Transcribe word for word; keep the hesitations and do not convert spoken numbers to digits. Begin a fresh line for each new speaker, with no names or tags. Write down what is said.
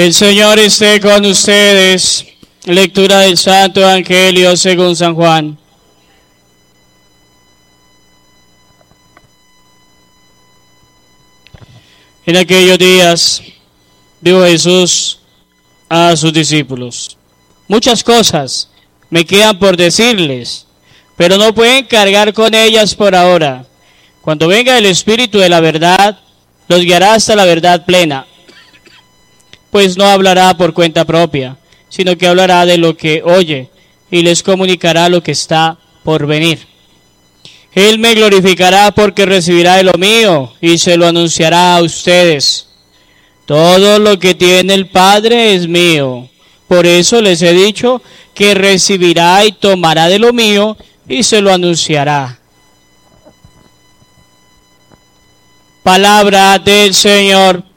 El Señor esté con ustedes. Lectura del Santo Evangelio según San Juan. En aquellos días dijo Jesús a sus discípulos: muchas cosas me quedan por decirles, pero no pueden cargar con ellas por ahora. Cuando venga el Espíritu de la verdad, los guiará hasta la verdad plena, pues no hablará por cuenta propia, sino que hablará de lo que oye y les comunicará lo que está por venir. Él me glorificará porque recibirá de lo mío y se lo anunciará a ustedes. Todo lo que tiene el Padre es mío. Por eso les he dicho que recibirá y tomará de lo mío y se lo anunciará. Palabra del Señor.